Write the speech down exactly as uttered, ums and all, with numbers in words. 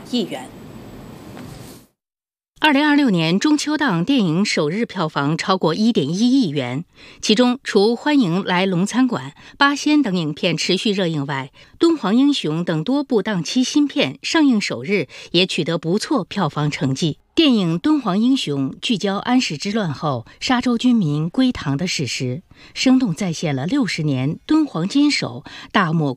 亿元。 二零二六年中秋档电影首日票房超过 一点一亿元，其中除《欢迎来龙餐馆》《八仙》等影片持续热映外，《敦煌英雄》等多部档期新片上映首日也取得不错票房成绩。电影《敦煌英雄》聚焦安史之乱后沙洲军民归唐的史实，生动再现了六十年敦煌坚守大漠